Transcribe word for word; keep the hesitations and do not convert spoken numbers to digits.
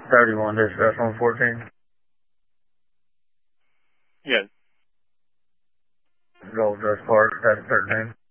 thirty-one dispatch one fourteen. Yes. Gold Dust Park, that's thirteen.